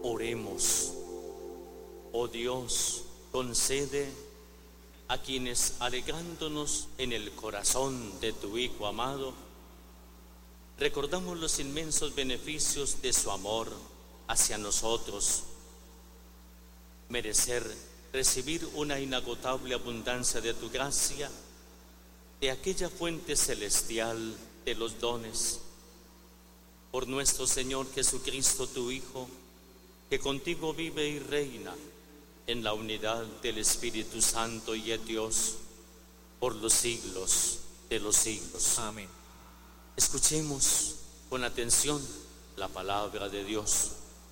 Oremos. Oh Dios, concede a quienes, alegrándonos en el corazón de tu Hijo amado, recordamos los inmensos beneficios de su amor hacia nosotros, merecer recibir una inagotable abundancia de tu gracia, de aquella fuente celestial de los dones. Por nuestro Señor Jesucristo, tu Hijo, que contigo vive y reina en la unidad del Espíritu Santo y es Dios por los siglos de los siglos. Amén. Escuchemos con atención la palabra de Dios.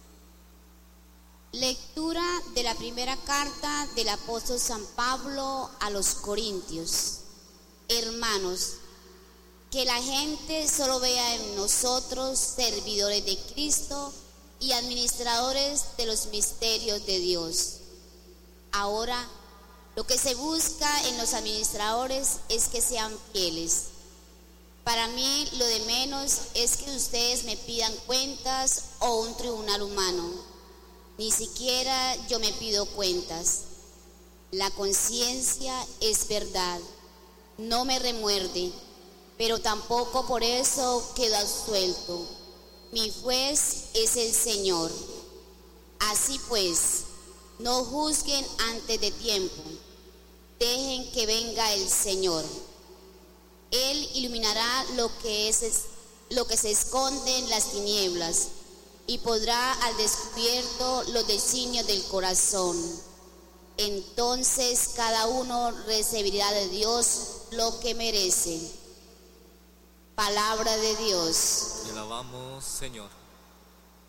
Lectura de la primera carta del apóstol San Pablo a los Corintios. Hermanos, que la gente solo vea en nosotros servidores de Cristo y administradores de los misterios de Dios. Ahora, lo que se busca en los administradores es que sean fieles. Para mí, lo de menos es que ustedes me pidan cuentas o un tribunal humano. Ni siquiera yo me pido cuentas. La conciencia es verdad, no me remuerde, pero tampoco por eso quedo absuelto. Mi juez es el Señor. Así pues, no juzguen antes de tiempo. Dejen que venga el Señor. Él iluminará lo que se esconde en las tinieblas y podrá al descubierto los designios del corazón. Entonces cada uno recibirá de Dios lo que merece. Palabra de Dios. Te alabamos, Señor.